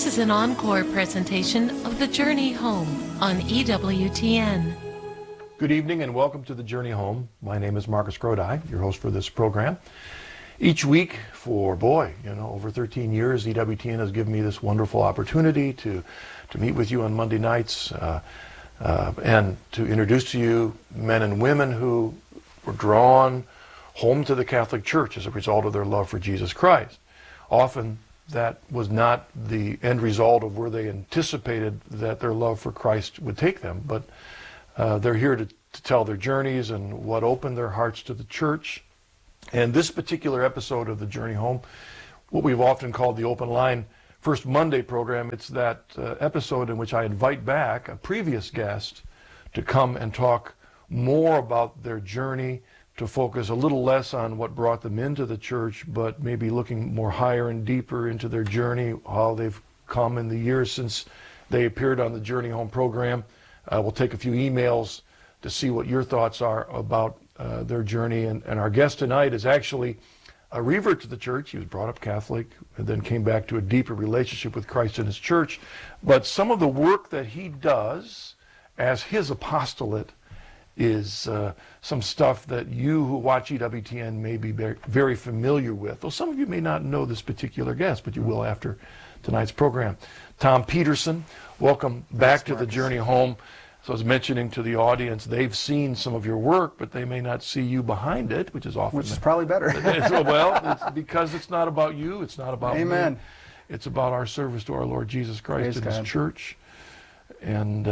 This is an encore presentation of The Journey Home on EWTN. Good evening and welcome to The Journey Home. My name is Marcus Grodi, your host for this program. Each week for, over 13 years, EWTN has given me this wonderful opportunity to meet with you on Monday nights and to introduce to you men and women who were drawn home to the Catholic Church as a result of their love for Jesus Christ. Often that was not the end result of where they anticipated that their love for Christ would take them, but they're here to tell their journeys and what opened their hearts to the church. And this particular episode of The Journey Home, what we've often called the Open Line First Monday program, it's that episode in which I invite back a previous guest to come and talk more about their journey, to focus a little less on what brought them into the church, but maybe looking more higher and deeper into their journey, how they've come in the years since they appeared on the Journey Home program. We'll take a few emails to see what your thoughts are about their journey. And our guest tonight is actually a revert to the church. He was brought up Catholic and then came back to a deeper relationship with Christ and his church. But some of the work that he does as his apostolate is some stuff that you who watch EWTN may be very familiar with. Though some of you may not know this particular guest, but you will after tonight's program. Tom Peterson, welcome back to The Journey Home. So I was mentioning to the audience, they've seen some of your work, but they may not see you behind it, which is often... Which is probably better. It's because it's not about you, it's not about Amen. me. It's about our service to our Lord Jesus Christ and his church. And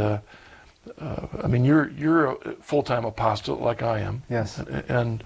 you're a full-time apostle like I am. Yes. And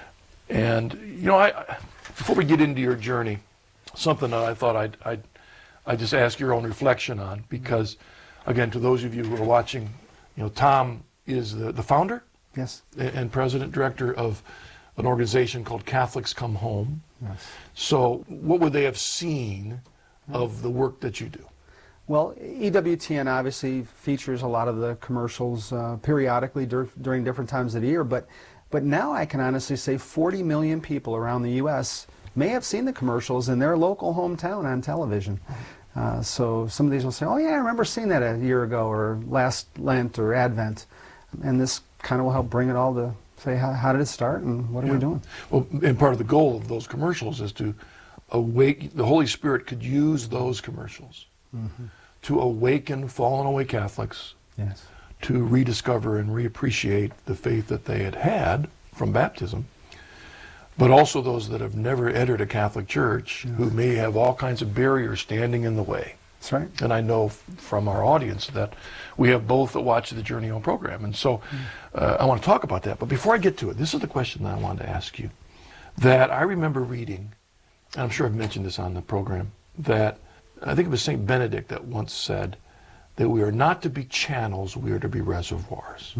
before we get into your journey, something that I thought I'd just ask your own reflection on, because, again, to those of you who are watching, Tom is the founder, yes, and president director of an organization called Catholics Come Home. Yes. So what would they have seen of the work that you do? Well, EWTN obviously features a lot of the commercials periodically during different times of the year, but now I can honestly say 40 million people around the U.S. may have seen the commercials in their local hometown on television. So some of these will say, oh yeah, I remember seeing that a year ago or last Lent or Advent. And this kind of will help bring it all to say, how did it start and what are we doing? Well, and part of the goal of those commercials is to awake, the Holy Spirit could use those commercials to awaken fallen away Catholics, yes, to rediscover and reappreciate the faith that they had from baptism, but also those that have never entered a Catholic church who may have all kinds of barriers standing in the way. That's right. And I know from our audience that we have both that watch the Journey Home program. And so I want to talk about that. But before I get to it, this is the question that I wanted to ask you. That I remember reading, and I'm sure I've mentioned this on the program, that I think it was St. Benedict that once said that we are not to be channels, we are to be reservoirs.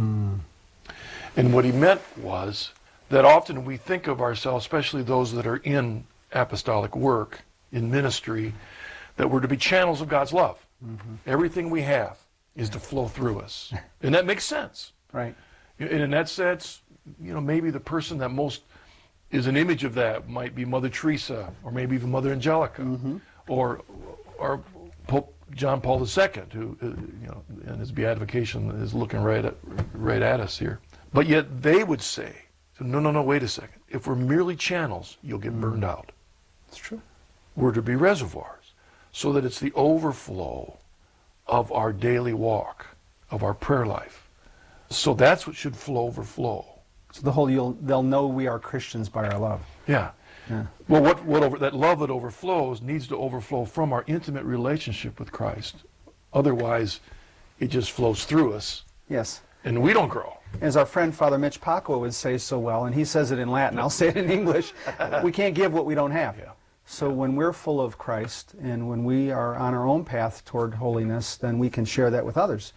And what he meant was that often we think of ourselves, especially those that are in apostolic work, in ministry, that we're to be channels of God's love. Everything we have is to flow through us. And that makes sense. Right. And in that sense, maybe the person that most is an image of that might be Mother Teresa, or maybe even Mother Angelica, or Pope John Paul II, who, in his beatification is looking right at us here. But yet they would say, no, wait a second. If we're merely channels, you'll get burned out. It's true. We're to be reservoirs, so that it's the overflow of our daily walk, of our prayer life. So that's what should overflow. So they'll know we are Christians by our love. Yeah. Well, that love that overflows needs to overflow from our intimate relationship with Christ. Otherwise, it just flows through us. Yes. And we don't grow. As our friend Father Mitch Pacwa would say so well, and he says it in Latin, I'll say it in English, we can't give what we don't have. So when we're full of Christ and when we are on our own path toward holiness, then we can share that with others.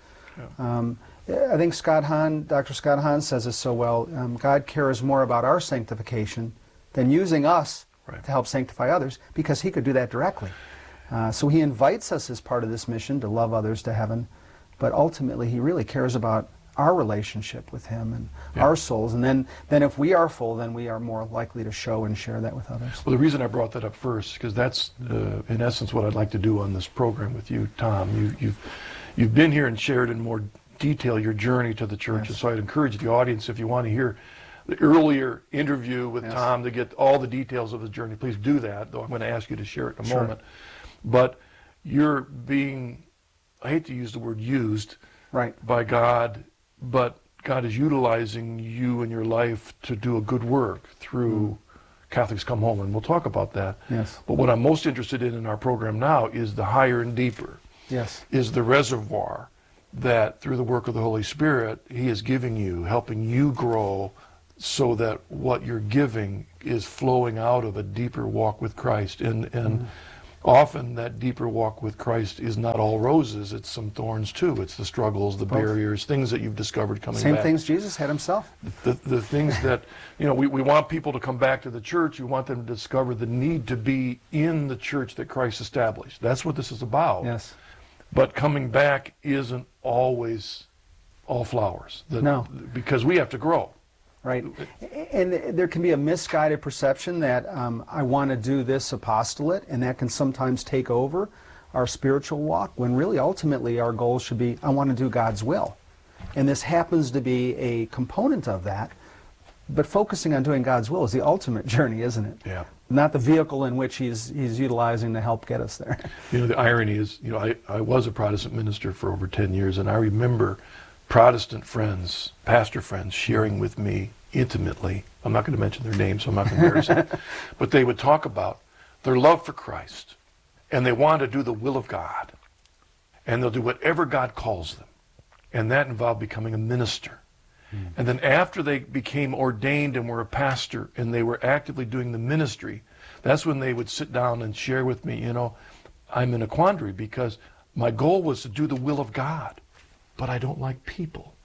I think Dr. Scott Hahn says it so well. God cares more about our sanctification than using us to help sanctify others, because he could do that directly. So he invites us as part of this mission to love others to heaven, but ultimately he really cares about our relationship with Him and our souls. And then if we are full, then we are more likely to show and share that with others. Well, the reason I brought that up first, because that's in essence what I'd like to do on this program with you, Tom. You've been here and shared in more detail your journey to the church, and so I'd encourage the audience, if you want to hear the earlier interview with Tom to get all the details of his journey, please do that, though I'm going to ask you to share it in a moment. But you're being, I hate to use the word used, by God, but God is utilizing you in your life to do a good work through Catholics Come Home, and we'll talk about that. Yes. But what I'm most interested in our program now is the higher and deeper. Yes. Is the reservoir that through the work of the Holy Spirit He is giving you, helping you grow so that what you're giving is flowing out of a deeper walk with Christ. And often that deeper walk with Christ is not all roses, it's some thorns too. It's the struggles, the barriers, things that you've discovered coming back. Same things Jesus had Himself. The things that, you know, we want people to come back to the church. We want them to discover the need to be in the church that Christ established. That's what this is about. Yes. But coming back isn't always all flowers. No. Because we have to grow. Right. And there can be a misguided perception that I want to do this apostolate, and that can sometimes take over our spiritual walk, when really ultimately our goal should be, I want to do God's will. And this happens to be a component of that, but focusing on doing God's will is the ultimate journey, isn't it? Yeah. Not the vehicle in which he's utilizing to help get us there. You know, the irony is, you know, I was a Protestant minister for over 10 years, and I remember Protestant friends, pastor friends, sharing with me intimately, I'm not going to mention their names, so I'm not going to embarrass them, but they would talk about their love for Christ, and they want to do the will of God, and they'll do whatever God calls them, and that involved becoming a minister. And then after they became ordained and were a pastor, and they were actively doing the ministry, that's when they would sit down and share with me, you know, I'm in a quandary because my goal was to do the will of God, but I don't like people.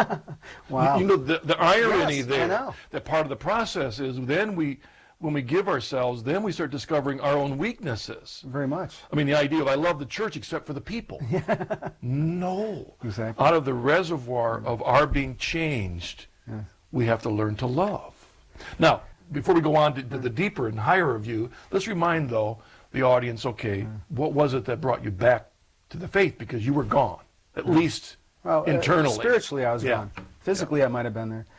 Wow. You know, the irony Yes, there, I know. that part of the process is then when we give ourselves, then we start discovering our own weaknesses. Very much. I mean, the idea of I love the church except for the people. No. Exactly. Out of the reservoir of our being changed, we have to learn to love. Now, before we go on to the deeper and higher view, let's remind, though, the audience, okay, what was it that brought you back to the faith? Because you were gone, at least internally. Spiritually, I was gone. Physically, I might have been there.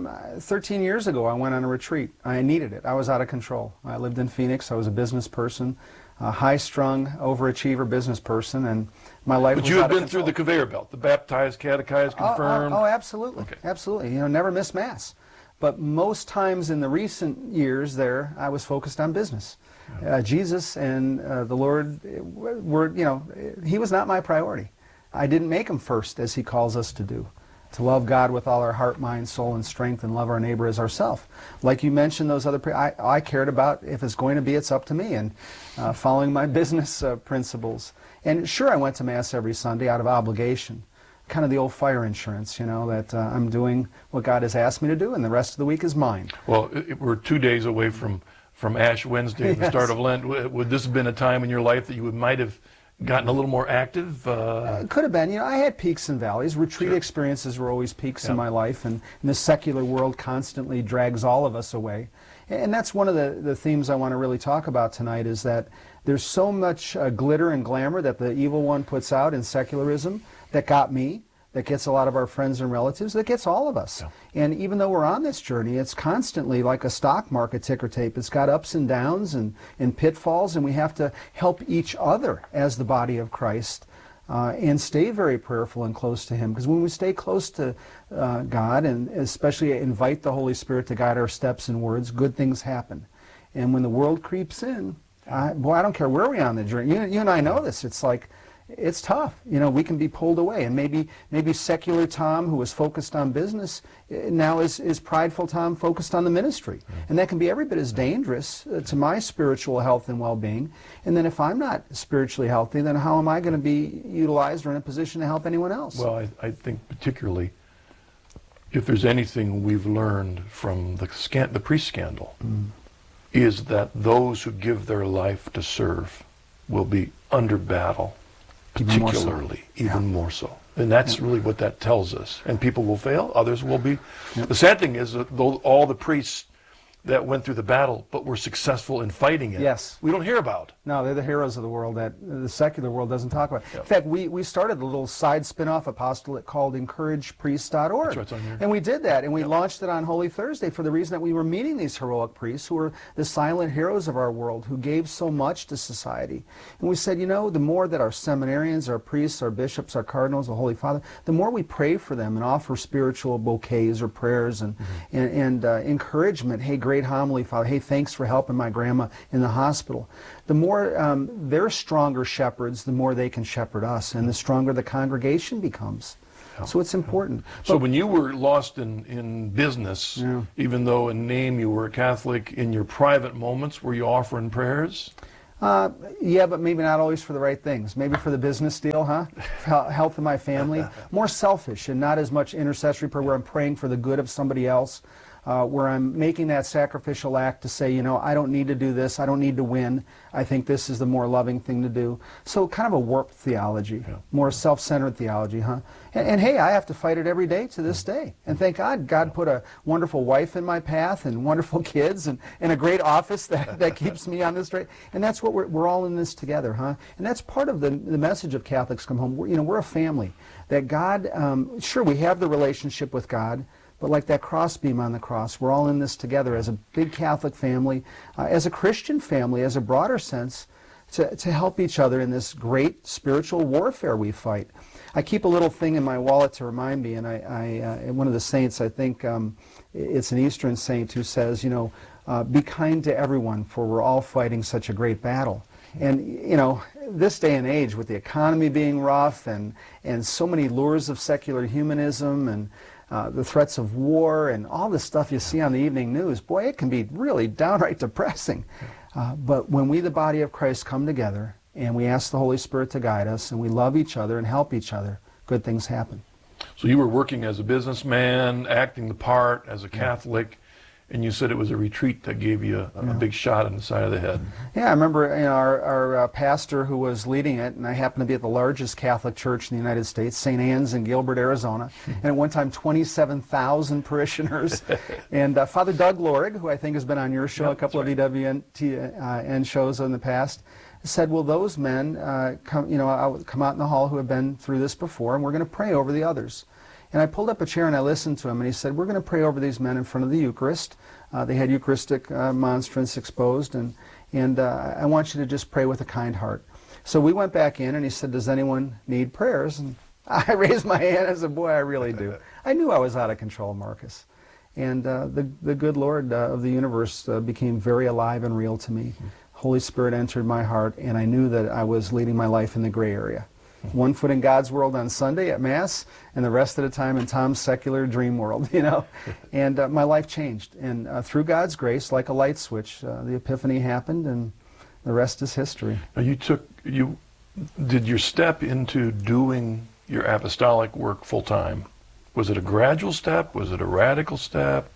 13 years ago, I went on a retreat. I needed it. I was out of control. I lived in Phoenix. I was a business person, a high-strung, overachiever business person, and my life was out of control. But you had been through the conveyor belt, the baptized, catechized, confirmed. Oh, absolutely. Okay. Absolutely. You know, never missed Mass. But most times in the recent years there, I was focused on business. Jesus and the Lord were, you know, He was not my priority. I didn't make Him first, as He calls us to do. To love God with all our heart, mind, soul, and strength, and love our neighbor as ourselves. Like you mentioned, those other, I cared about if it's going to be, it's up to me, and following my business principles. And sure, I went to Mass every Sunday out of obligation, kind of the old fire insurance, you know, that I'm doing what God has asked me to do, and the rest of the week is mine. Well, we're 2 days away from Ash Wednesday, the start of Lent. Would this have been a time in your life that you might have gotten a little more active? Could have been. You know, I had peaks and valleys. Retreat experiences were always peaks in my life, and the secular world constantly drags all of us away. And that's one of the themes I want to really talk about tonight, is that there's so much glitter and glamour that the evil one puts out in secularism that got me, that gets a lot of our friends and relatives, that gets all of us. And even though we're on this journey, it's constantly like a stock market ticker tape. It's got ups and downs and pitfalls, and we have to help each other as the body of Christ and stay very prayerful and close to Him. Because when we stay close to God, and especially invite the Holy Spirit to guide our steps and words, good things happen. And when the world creeps in, boy, I don't care where we are on the journey. You and I know this. It's like, it's tough. You know, we can be pulled away. And maybe secular Tom, who was focused on business, now is prideful Tom focused on the ministry. And that can be every bit as dangerous to my spiritual health and well-being. And then if I'm not spiritually healthy, then how am I going to be utilized or in a position to help anyone else? Well, I think particularly, if there's anything we've learned from the priest-scandal, is that those who give their life to serve will be under battle. Particularly, even more so. And that's really what that tells us. And people will fail, others will be. The sad thing is that all the priests that went through the battle but were successful in fighting it, yes, we don't hear about. No, they're the heroes of the world that the secular world doesn't talk about. In fact, we started a little side spin-off apostolate called encouragepriests.org. That's right, it's on here. And we did that, and we launched it on Holy Thursday for the reason that we were meeting these heroic priests who were the silent heroes of our world, who gave so much to society. And we said, you know, the more that our seminarians, our priests, our bishops, our cardinals, the Holy Father, the more we pray for them and offer spiritual bouquets or prayers and encouragement. Hey, great homily, Father. Hey, thanks for helping my grandma in the hospital. The more they're stronger shepherds, the more they can shepherd us, and the stronger the congregation becomes. Yeah. So it's important. So when you were lost in business, even though in name you were a Catholic, in your private moments, were you offering prayers? Yeah, but maybe not always for the right things. Maybe for the business deal, huh? Health of my family. More selfish and not as much intercessory prayer where I'm praying for the good of somebody else. Where I'm making that sacrificial act to say, you know, I don't need to do this, I don't need to win, I think this is the more loving thing to do. So kind of a warped theology, more self-centered theology, huh? And hey, I have to fight it every day to this day. And thank God, God put a wonderful wife in my path and wonderful kids and a great office that keeps me on this straight. And that's what we're all in this together, huh? And that's part of the message of Catholics Come Home. We're a family. That God, sure, we have the relationship with God, but like that crossbeam on the cross, we're all in this together as a big Catholic family, as a Christian family, as a broader sense, to help each other in this great spiritual warfare we fight. I keep a little thing in my wallet to remind me, and one of the saints, I think it's an Eastern saint who says, you know, be kind to everyone, for we're all fighting such a great battle. And, you know, this day and age, with the economy being rough and so many lures of secular humanism and the threats of war and all the stuff you see on the evening news, boy, it can be really downright depressing. But when we, the body of Christ, come together and we ask the Holy Spirit to guide us and we love each other and help each other, good things happen. So you were working as a businessman, acting the part as a Catholic, and you said it was a retreat that gave you a big shot in the side of the head. Yeah, I remember our pastor who was leading it, and I happened to be at the largest Catholic church in the United States, St. Anne's in Gilbert, Arizona, and at one time 27,000 parishioners. And Father Doug Lorig, who I think has been on your show, a couple of EWTN shows in the past, said, well, those men come out in the hall who have been through this before, and we're going to pray over the others. And I pulled up a chair and I listened to him, and he said, we're going to pray over these men in front of the Eucharist. They had Eucharistic monstrance exposed, and I want you to just pray with a kind heart. So we went back in, and he said, does anyone need prayers? And I raised my hand and said, boy, I really do. I knew I was out of control, Marcus. And the good Lord of the universe became very alive and real to me. Holy Spirit entered my heart, and I knew that I was leading my life in the gray area. One foot in God's world on Sunday at Mass, and the rest of the time in Tom's secular dream world, you know. And my life changed. And through God's grace, like a light switch, the epiphany happened, and the rest is history. Now did your step into doing your apostolic work full time? Was it a gradual step? Was it a radical step?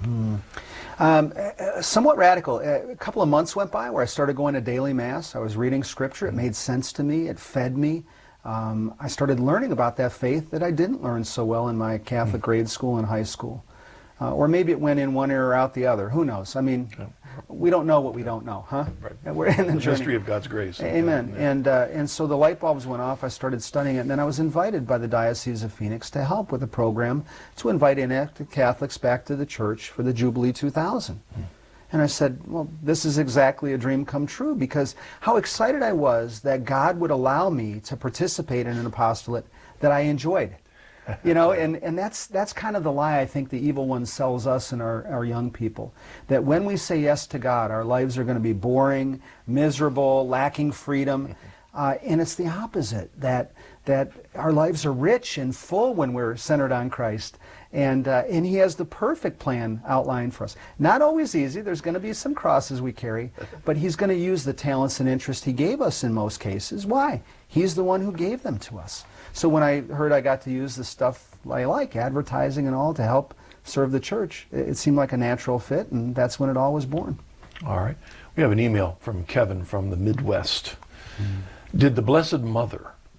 Somewhat radical. A couple of months went by where I started going to daily Mass. I was reading Scripture. It made sense to me. It fed me. I started learning about that faith that I didn't learn so well in my Catholic grade school and high school. Or maybe it went in one ear or out the other. Who knows? I mean, we don't know what we don't know, huh? Right. We're in the history of God's grace. Amen. And so the light bulbs went off. I started studying it, and then I was invited by the Diocese of Phoenix to help with a program to invite inactive Catholics back to the church for the Jubilee 2000. And I said, well, this is exactly a dream come true, because how excited I was that God would allow me to participate in an apostolate that I enjoyed. You know, and that's kind of the lie I think the evil one sells us and our young people. That when we say yes to God, our lives are going to be boring, miserable, lacking freedom. And it's the opposite, that our lives are rich and full when we're centered on Christ. And He has the perfect plan outlined for us. Not always easy. There's going to be some crosses we carry, but He's going to use the talents and interests He gave us in most cases. Why? He's the one who gave them to us. So when I heard I got to use the stuff I like, advertising and all, to help serve the church, it seemed like a natural fit, and that's when it all was born. All right. We have an email from Kevin from the Midwest. Did the Blessed Mother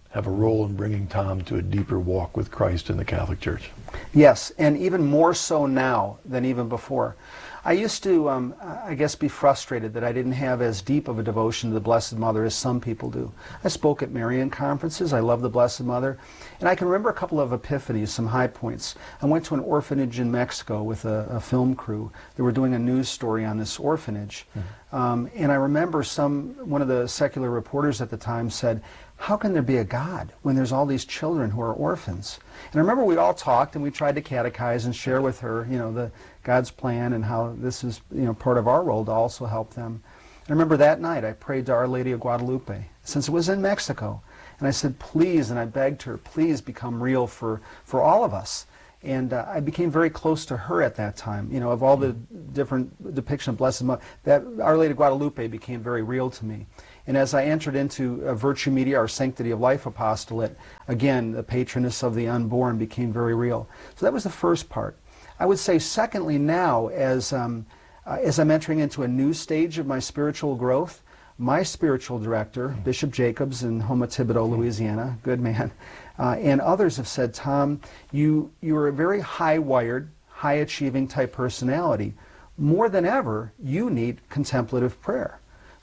have a role in bringing Tom to a deeper walk with Christ in the Catholic Church. Yes, and even more so now than even before. I used to, I guess, be frustrated that I didn't have as deep of a devotion to the Blessed Mother as some people do. I spoke at Marian conferences. I love the Blessed Mother. And I can remember a couple of epiphanies, some high points. I went to an orphanage in Mexico with a film crew. They were doing a news story on this orphanage. And I remember one of the secular reporters at the time said, how can there be a God when there's all these children who are orphans? And I remember we all talked and we tried to catechize and share with her, the God's plan and how this is, part of our role to also help them. I remember that night I prayed to Our Lady of Guadalupe, since it was in Mexico. And I said, please, and I begged her, please become real for all of us. And I became very close to her at that time. Of all the different depictions of Blessed Mother, that Our Lady of Guadalupe became very real to me. And as I entered into Virtue Media, our Sanctity of Life apostolate, again, the patroness of the unborn became very real. So that was the first part. I would say, secondly, now, as I'm entering into a new stage of my spiritual growth, my spiritual director, Bishop Jacobs in Houma Thibodaux, Louisiana, good man, and others have said, Tom, you're a very high-wired, high-achieving type personality. More than ever, you need contemplative prayer.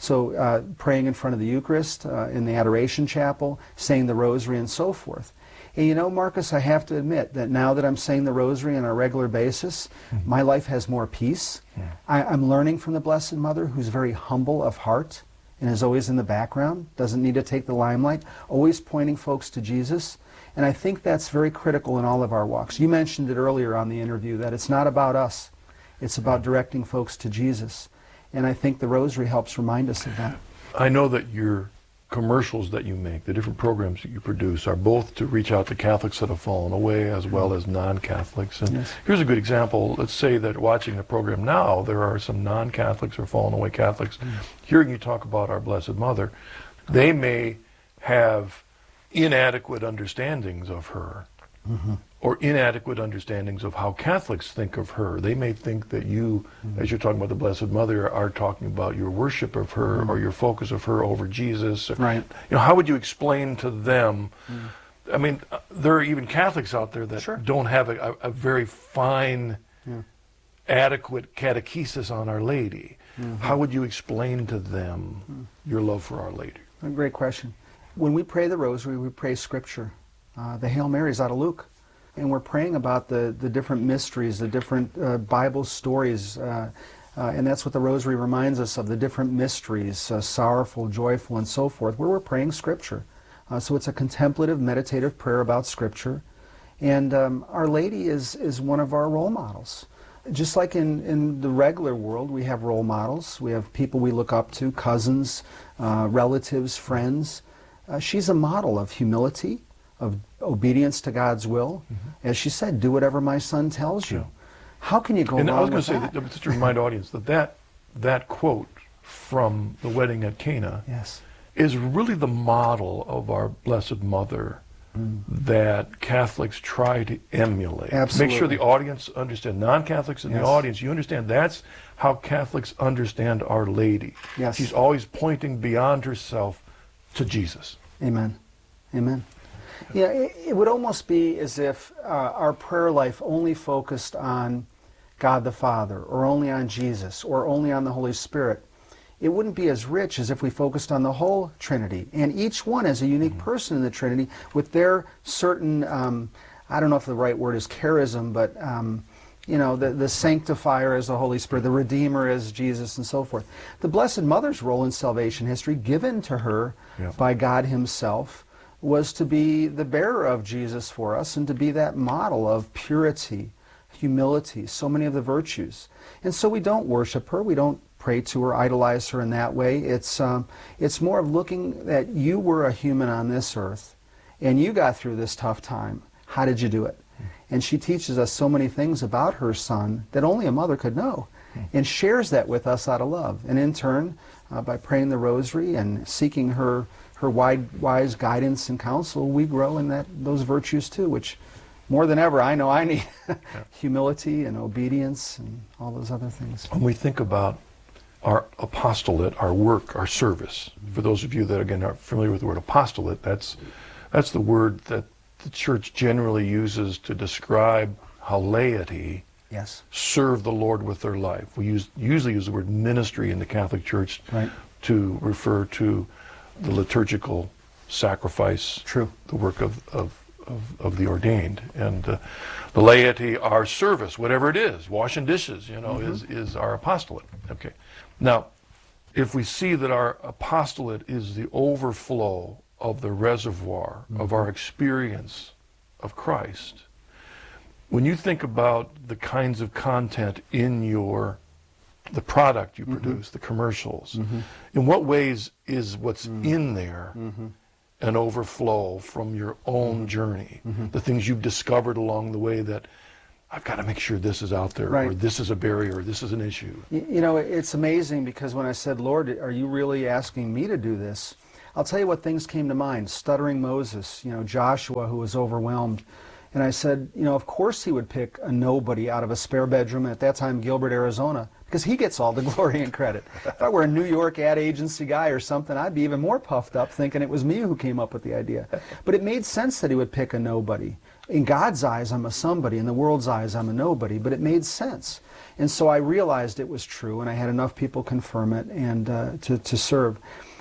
So praying in front of the Eucharist, in the Adoration Chapel, saying the Rosary, and so forth. And Marcus, I have to admit that now that I'm saying the Rosary on a regular basis, my life has more peace. I'm learning from the Blessed Mother, who's very humble of heart and is always in the background, doesn't need to take the limelight, always pointing folks to Jesus. And I think that's very critical in all of our walks. You mentioned it earlier on the interview, that it's not about us. It's about directing folks to Jesus. And I think the Rosary helps remind us of that. I know that your commercials that you make, the different programs that you produce, are both to reach out to Catholics that have fallen away as well as non-Catholics. And here's a good example. Let's say that watching the program now, there are some non-Catholics or fallen away Catholics. Hearing you talk about our Blessed Mother, they may have inadequate understandings of her, or inadequate understandings of how Catholics think of her. They may think that you, as you're talking about the Blessed Mother, are talking about your worship of her or your focus of her over Jesus. Right. How would you explain to them? I mean, there are even Catholics out there that don't have a very fine, adequate catechesis on Our Lady. How would you explain to them your love for Our Lady? A great question. When we pray the Rosary, we pray Scripture. The Hail Marys out of Luke. And we're praying about the different mysteries, the different Bible stories, and that's what the Rosary reminds us of, the different mysteries, sorrowful, joyful, and so forth, where we're praying Scripture. So it's a contemplative, meditative prayer about Scripture. And Our Lady is one of our role models. Just like in the regular world, we have role models. We have people we look up to, cousins, relatives, friends. She's a model of humility, of obedience to God's will. As she said, do whatever my son tells you. How can you go wrong with that? And I was going to say, just to remind audience, that quote from the wedding at Cana is really the model of our Blessed Mother that Catholics try to emulate. Absolutely. Make sure the audience understand, non-Catholics in the audience, you understand that's how Catholics understand Our Lady. She's always pointing beyond herself to Jesus. Amen. Amen. Yeah, it would almost be as if our prayer life only focused on God the Father, or only on Jesus, or only on the Holy Spirit. It wouldn't be as rich as if we focused on the whole Trinity. And each one is a unique person in the Trinity with their certain, I don't know if the right word is charism, but the sanctifier as the Holy Spirit, the Redeemer as Jesus, and so forth. The Blessed Mother's role in salvation history, given to her by God Himself, was to be the bearer of Jesus for us and to be that model of purity, humility, so many of the virtues. And so we don't worship her, we don't pray to her, idolize her in that way. It's more of looking that you were a human on this earth and you got through this tough time. How did you do it? And she teaches us so many things about her son that only a mother could know, and shares that with us out of love. And in turn, by praying the Rosary and seeking her wise guidance and counsel, we grow in those virtues too, which more than ever I know I need. Humility and obedience and all those other things. When we think about our apostolate, our work, our service, for those of you that again are familiar with the word apostolate, that's That's the word that the church generally uses to describe how laity Yes. serve the Lord with their life. We usually use the word ministry in the Catholic Church Right. to refer to the liturgical sacrifice, True. the work of the ordained. And the laity, our service, whatever it is, washing dishes, is our apostolate. Okay. Now, if we see that our apostolate is the overflow of the reservoir of our experience of Christ, when you think about the kinds of content in the product you produce, the commercials, in what ways is what's in there an overflow from your own journey, the things you've discovered along the way that I've got to make sure this is out there, Right. or this is a barrier, or this is an issue. It's amazing because when I said, Lord, are you really asking me to do this? I'll tell you what things came to mind. Stuttering Moses, Joshua who was overwhelmed. And I said, of course he would pick a nobody out of a spare bedroom, at that time Gilbert, Arizona, because he gets all the glory and credit. If I were a New York ad agency guy or something, I'd be even more puffed up thinking it was me who came up with the idea. But it made sense that he would pick a nobody. In God's eyes, I'm a somebody. In the world's eyes, I'm a nobody. But it made sense. And so I realized it was true, and I had enough people confirm it and to serve.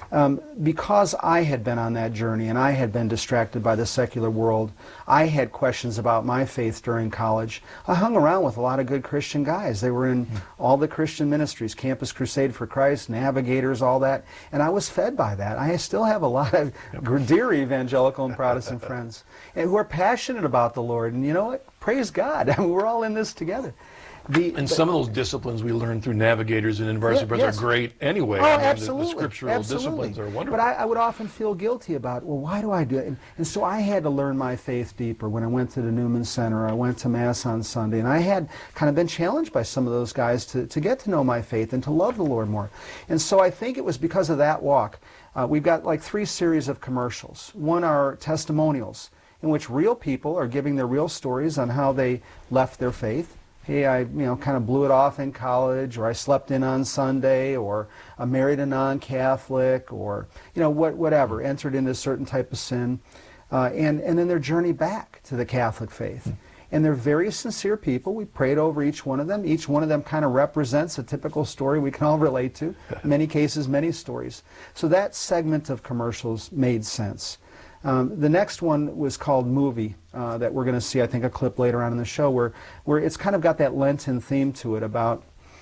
Because I had been on that journey and I had been distracted by the secular world, I had questions about my faith during college. I hung around with a lot of good Christian guys. They were in all the Christian ministries, Campus Crusade for Christ, Navigators, all that, and I was fed by that. I still have a lot of dear evangelical and Protestant friends and who are passionate about the Lord, and you know what? Praise God. I mean, we're all in this together. And some of those disciplines we learn through Navigators and InVarsity Press are great anyway. Oh, I mean, absolutely. The scriptural disciplines are wonderful. But I would often feel guilty about, well, why do I do it? And so I had to learn my faith deeper when I went to the Newman Center. I went to Mass on Sunday, and I had kind of been challenged by some of those guys to get to know my faith and to love the Lord more. And so I think it was because of that walk. We've got like 3 series of commercials. One are testimonials, in which real people are giving their real stories on how they left their faith. Hey, I kind of blew it off in college, or I slept in on Sunday, or I married a non-Catholic, or whatever, entered into a certain type of sin, and then their journey back to the Catholic faith. And they're very sincere people. We prayed over each one of them. Each one of them kind of represents a typical story we can all relate to. In many cases, many stories. So that segment of commercials made sense. The next one was called Movie, that we're going to see, I think, a clip later on in the show, where it's kind of got that Lenten theme to it about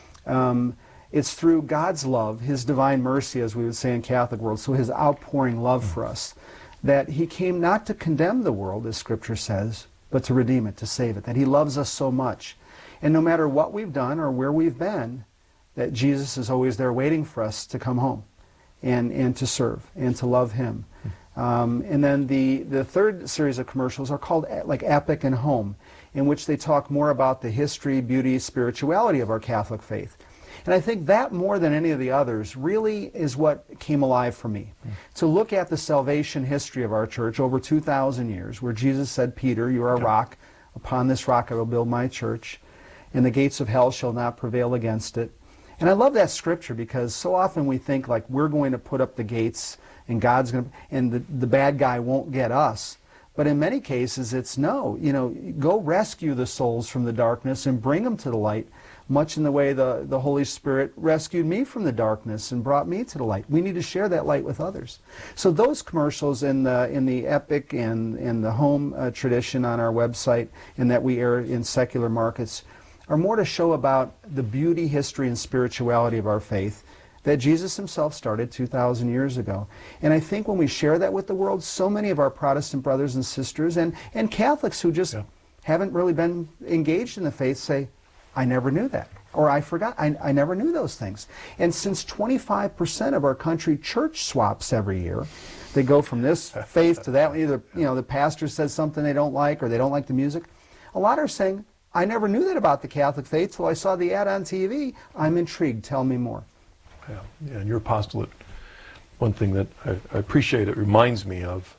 it's through God's love, His divine mercy, as we would say in Catholic world, so His outpouring love for us, that He came not to condemn the world, as Scripture says, but to redeem it, to save it, that He loves us so much. And no matter what we've done or where we've been, that Jesus is always there waiting for us to come home and to serve and to love Him. And then the third series of commercials are called like Epic and Home, in which they talk more about the history, beauty, spirituality of our Catholic faith. And I think that more than any of the others really is what came alive for me. To look at the salvation history of our church over 2,000 years, where Jesus said, Peter, you are a rock. Upon this rock I will build my church, and the gates of hell shall not prevail against it. And I love that scripture because so often we think like we're going to put up the gates and God's going to, and the bad guy won't get us. But in many cases it's no, go rescue the souls from the darkness and bring them to the light, much in the way the Holy Spirit rescued me from the darkness and brought me to the light. We need to share that light with others. So those commercials in the Epic and the Home tradition on our website, and that we air in secular markets, are more to show about the beauty, history, and spirituality of our faith that Jesus Himself started 2,000 years ago. And I think when we share that with the world, so many of our Protestant brothers and sisters and Catholics who just haven't really been engaged in the faith say, I never knew that, or I forgot, I never knew those things. And since 25% of our country church swaps every year, they go from this faith to that, either the pastor says something they don't like or they don't like the music, a lot are saying, I never knew that about the Catholic faith till I saw the ad on TV. I'm intrigued, tell me more. Yeah, and your apostolate, one thing that I appreciate, it reminds me of,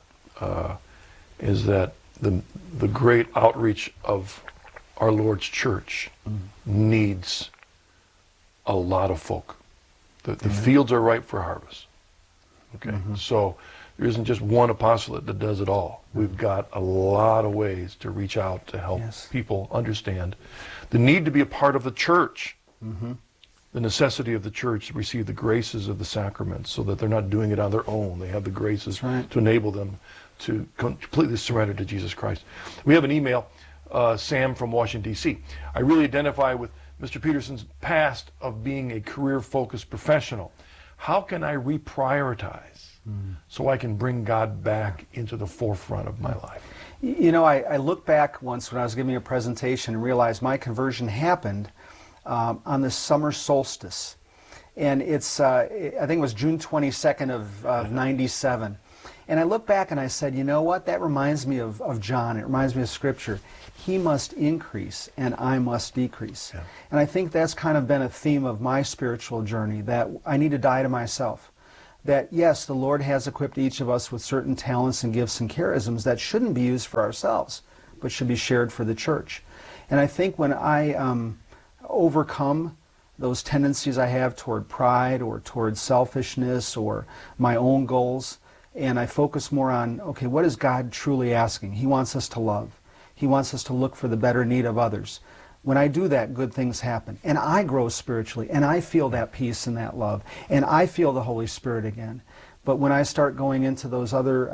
is that the great outreach of our Lord's church needs a lot of folk. The fields are ripe for harvest. Okay, so there isn't just one apostolate that does it all. We've got a lot of ways to reach out to help people understand the need to be a part of the church, the necessity of the church to receive the graces of the sacraments so that they're not doing it on their own. They have the graces to enable them to completely surrender to Jesus Christ. We have an email, Sam from Washington, D.C. I really identify with Mr. Peterson's past of being a career-focused professional. How can I reprioritize so I can bring God back into the forefront of my life? You know, I look back once when I was giving a presentation and realized my conversion happened on the summer solstice. And it's, I think it was June 22nd of 97. And I look back and I said, you know what, that reminds me of John. It reminds me of Scripture. He must increase and I must decrease. Yeah. And I think that's kind of been a theme of my spiritual journey, that I need to die to myself. That yes, the Lord has equipped each of us with certain talents and gifts and charisms that shouldn't be used for ourselves, but should be shared for the church. And I think when I overcome those tendencies I have toward pride or toward selfishness or my own goals, and I focus more on, okay, what is God truly asking? He wants us to love. He wants us to look for the better need of others. When I do that, good things happen. And I grow spiritually, and I feel that peace and that love, and I feel the Holy Spirit again. But when I start going into those other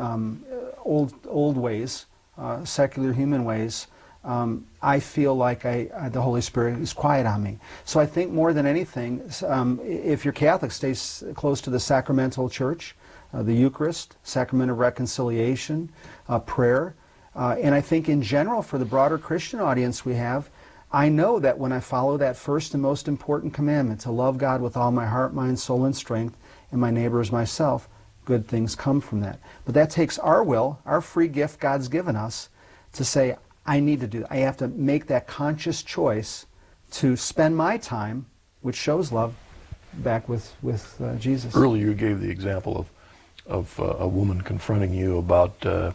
old ways, secular human ways, I feel like the Holy Spirit is quiet on me. So I think more than anything, if you're Catholic, stay close to the sacramental church, the Eucharist, sacrament of reconciliation, prayer. And I think in general, for the broader Christian audience we have, I know that when I follow that first and most important commandment, to love God with all my heart, mind, soul, and strength, and my neighbor as myself, good things come from that. But that takes our will, our free gift God's given us, to say, I need to do that. I have to make that conscious choice to spend my time, which shows love, back with Jesus. Earlier you gave the example of a woman confronting you about,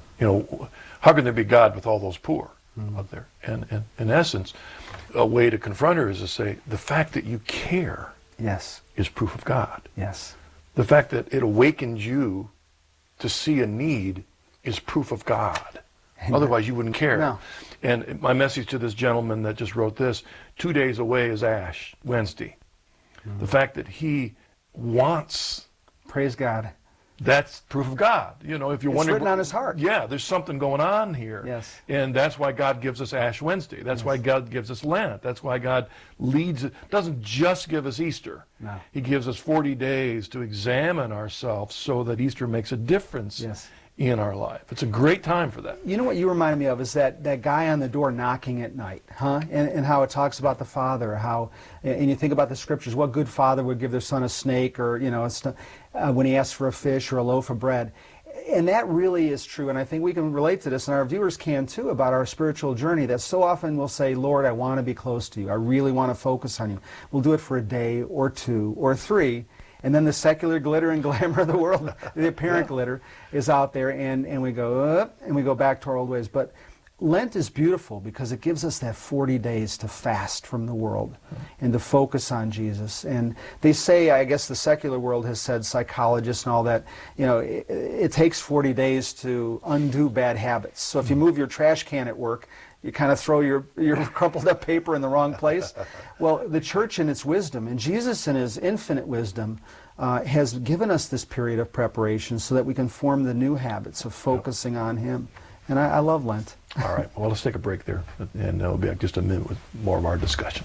how can there be God with all those poor out there? And in essence, a way to confront her is to say, the fact that you care is proof of God. Yes. The fact that it awakens you to see a need is proof of God. Otherwise, you wouldn't care. No. And my message to this gentleman that just wrote this, 2 days away is Ash Wednesday. The fact that he wants... Praise God. That's proof of God. You know, if you're wondering... It's written on his heart. Yeah, there's something going on here. Yes. And that's why God gives us Ash Wednesday. That's why God gives us Lent. That's why God doesn't just give us Easter. No. He gives us 40 days to examine ourselves so that Easter makes a difference in our life. It's a great time for that. You know what you reminded me of is that guy on the door knocking at night, huh? And how it talks about the father, and you think about the scriptures, what good father would give their son a snake, or, when he asks for a fish or a loaf of bread. And that really is true, and I think we can relate to this, and our viewers can too, about our spiritual journey, that so often we'll say, Lord, I want to be close to you. I really want to focus on you. We'll do it for a day or two or three, and then the secular glitter and glamour of the world, the apparent glitter, is out there, and we go, and we go back to our old ways. But Lent is beautiful because it gives us that 40 days to fast from the world and to focus on Jesus. And they say, I guess the secular world has said, psychologists and all that, it takes 40 days to undo bad habits. So if you move your trash can at work, you kind of throw your crumpled up paper in the wrong place. Well, the church in its wisdom, and Jesus in his infinite wisdom, has given us this period of preparation so that we can form the new habits of focusing on him. And I love Lent. All right, well, let's take a break there, and we'll be back just a minute with more of our discussion.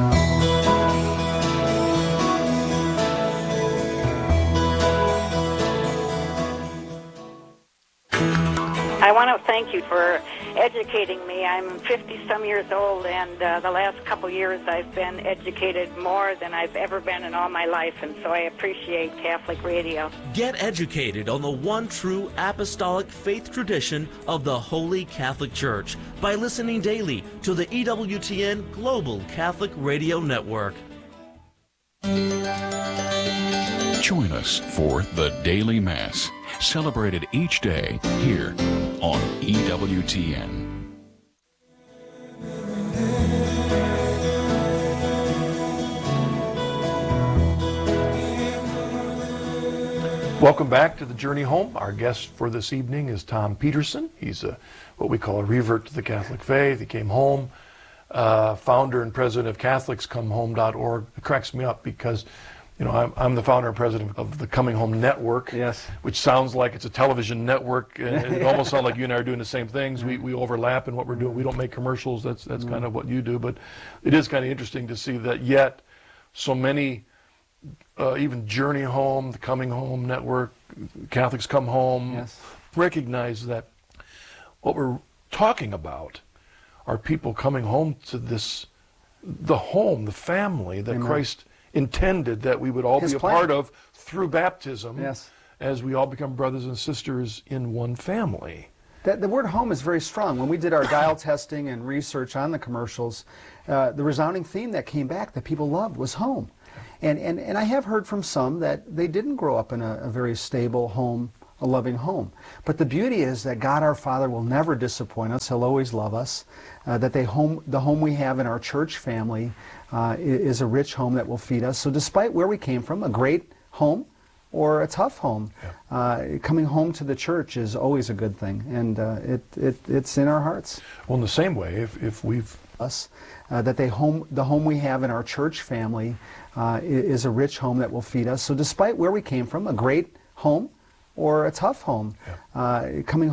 I want to thank you for educating me. I'm 50-some years old, and the last couple years I've been educated more than I've ever been in all my life, and so I appreciate Catholic radio. Get educated on the one true apostolic faith tradition of the Holy Catholic Church by listening daily to the EWTN Global Catholic Radio Network. Join us for the Daily Mass, celebrated each day here on EWTN. Welcome back to the Journey Home. Our guest for this evening is Tom Peterson. He's what we call a revert to the Catholic faith. He came home, founder and president of CatholicsComeHome.org. It cracks me up because, you know, I'm the founder and president of the Coming Home Network, yes, which sounds like it's a television network. And it almost sounds like you and I are doing the same things. We overlap in what we're doing. We don't make commercials. That's kind of what you do. But it is kind of interesting to see that yet so many, even Journey Home, the Coming Home Network, Catholics Come Home, yes, recognize that what we're talking about are people coming home to the home, the family that Amen. Christ intended that we would all His be a plan. part of through baptism, yes, as we all become brothers and sisters in one family. The word home is very strong. When we did our dial testing and research on the commercials, the resounding theme that came back that people loved was home. And I have heard from some that they didn't grow up in a very stable home, a loving home. But the beauty is that God our Father will never disappoint us. He'll always love us. That the home we have in our church family is a rich home that will feed us. So despite where we came from, a great home or a tough home, coming home to the church is always a good thing. And it's in our hearts. Well, in the same way, if we've that the home we have in our church family is a rich home that will feed us. So despite where we came from, a great home or a tough home, coming